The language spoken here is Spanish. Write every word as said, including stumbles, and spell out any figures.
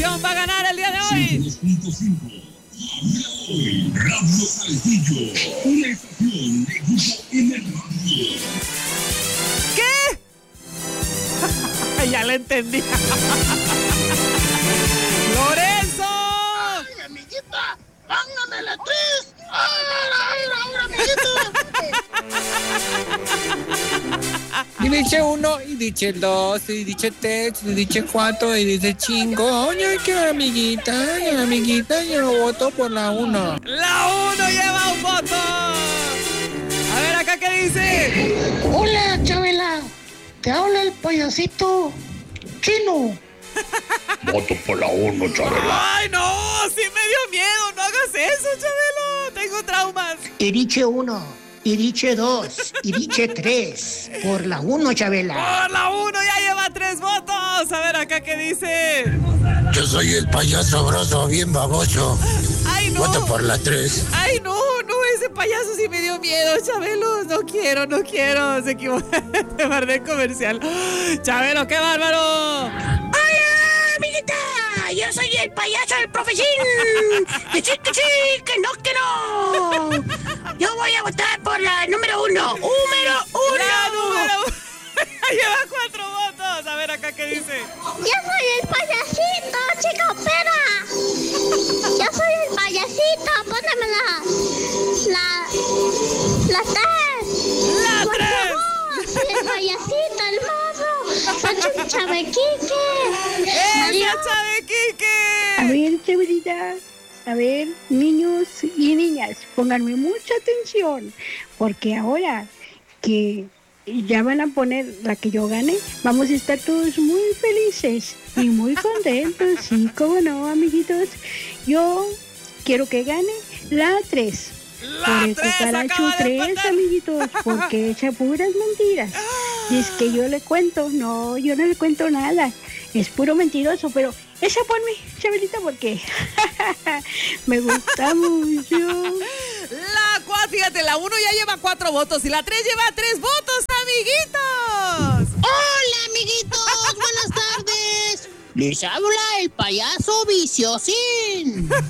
estación va a ganar el día de hoy? Radio Saltillo, una estación de Grupo M Radio. ¿Qué? Ya lo entendí. ¡Lorenzo! ¡Ay, amiguita! ¡Póngame la tres! ¡Ahora, ahora, ahora, amiguita! Y dice uno, y dice dos, y dice tres, y dice cuatro, y dice cinco. Oye, qué amiguita, ay, amiguita, yo voto por la uno. La uno lleva un voto. A ver, acá, ¿qué dice? Hola, Chabela. Te habla el payasito chino. Voto por la uno, Chabela. Ay, no, sí me dio miedo. No hagas eso, Chabelo. Tengo traumas. Y dice uno, y dice dos, y dice tres. Por la uno, Chabela. Por la uno ya lleva tres votos. A ver, acá, ¿qué dice? Yo soy el payaso broso, bien baboso. Ay, no. Voto por la tres. Ay, no, no, ese payaso sí me dio miedo, Chabelo. No quiero, no quiero. Se equivocó. Te guardé comercial. Chabelo, qué bárbaro. ¡Hola, amiguita! Yo soy el payaso del profesor. Que sí, que sí, que no, que no. Yo voy a votar por la número uno. ¡Número uno! La número uno. Lleva cuatro votos. A ver acá qué dice. Yo soy el payasito, chica opera. Yo soy el payasito, póneme la... La... La tres. La Por tres. favor, soy el payasito, el mozo. Soy un chavequique. ¡Esa Chavequique! A ver, Chabelita, a ver, niños y niñas, pónganme mucha atención, porque ahora que ya van a poner la que yo gane, vamos a estar todos muy felices y muy contentos, sí, cómo no, amiguitos. Yo quiero que gane la tres. La Por tres eso Carachu acaba de tres, empatar. amiguitos, porque echa puras mentiras. Y es que yo le cuento, no, yo no le cuento nada. Es puro mentiroso, pero esa ponme, Chabelita, porque me gusta mucho. La cuatro, fíjate, la uno ya lleva cuatro votos y la tres lleva tres votos, amiguitos. Hola, amiguitos, buenas tardes. Les habla el payaso Viciosín.